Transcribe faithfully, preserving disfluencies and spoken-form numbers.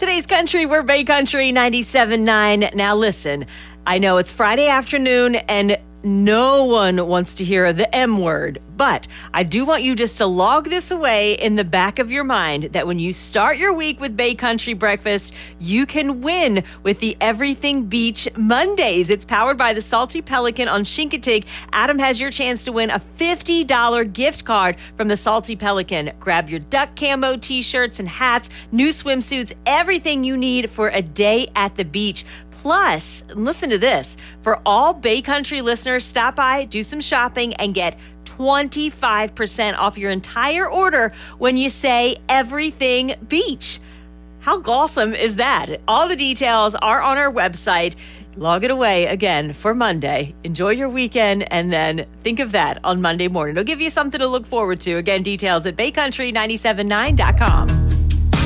Today's country, we're Bay Country ninety-seven point nine. Now listen, I know it's Friday afternoon and no one wants to hear the M word, but I do want you just to log this away in the back of your mind that when you start your week with Bay Country Breakfast, you can win with the Everything Beach Mondays. It's powered by the Salty Pelican on Chincoteague. Adam has your chance to win a fifty dollars gift card from the Salty Pelican. Grab your duck camo t-shirts and hats, new swimsuits, everything you need for a day at the beach. Plus, listen to this, for all Bay Country listeners, stop by, do some shopping, and get twenty-five percent off your entire order when you say Everything Beach. How awesome is that? All the details are on our website. Log it away again for Monday. Enjoy your weekend, and then think of that on Monday morning. It'll give you something to look forward to. Again, details at bay country nine seven nine dot com.